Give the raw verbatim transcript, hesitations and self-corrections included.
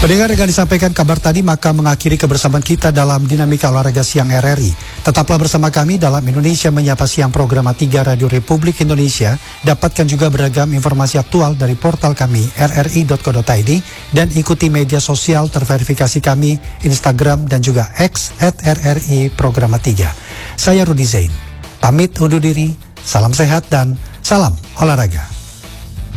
Pendengar, dengan disampaikan kabar tadi maka mengakhiri kebersamaan kita dalam Dinamika Olahraga Siang R R I. Tetaplah bersama kami dalam Indonesia Menyapa Siang program tiga Radio Republik Indonesia. Dapatkan juga beragam informasi aktual dari portal kami r r i dot co dot i d dan ikuti media sosial terverifikasi kami Instagram dan juga X at r r i Programa tiga. Saya Rudi Zain, pamit undur diri, salam sehat dan salam olahraga.